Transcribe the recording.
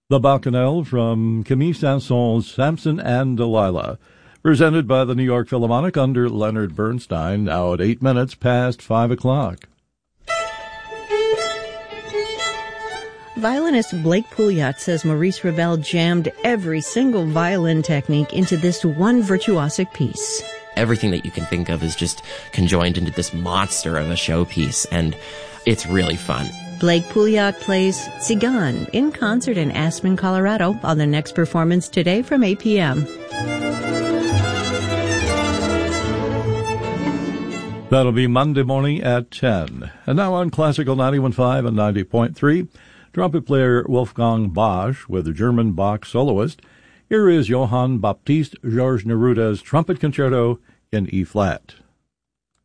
The Bacchanal from Camille Saint-Saëns' Samson and Delilah, presented by the New York Philharmonic under Leonard Bernstein, now at 8 minutes past 5 o'clock. Violinist Blake Pouliot says Maurice Ravel jammed every single violin technique into this one virtuosic piece. Everything that you can think of is just conjoined into this monster of a showpiece, and it's really fun. Blake Pouliot plays Tzigan in concert in Aspen, Colorado on the next performance today from 8 p.m. That'll be Monday morning at 10. And now on Classical 91.5 and 90.3, trumpet player Wolfgang Bosch with the German Bach soloist. Here is Johann Baptist Georges Neruda's Trumpet Concerto in E-flat.